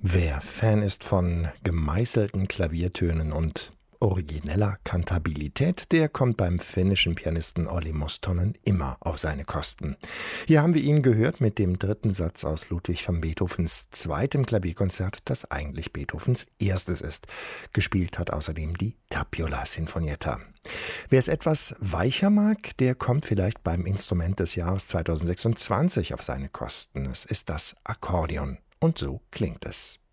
Wer Fan ist von gemeißelten Klaviertönen und origineller Kantabilität, der kommt beim finnischen Pianisten Olli Mustonen immer auf seine Kosten. Hier haben wir ihn gehört mit dem dritten Satz aus Ludwig van Beethovens zweitem Klavierkonzert, das eigentlich Beethovens erstes ist. Gespielt hat außerdem die Tapiola Sinfonietta. Wer es etwas weicher mag, der kommt vielleicht beim Instrument des Jahres 2026 auf seine Kosten. Es ist das Akkordeon. Und so klingt es.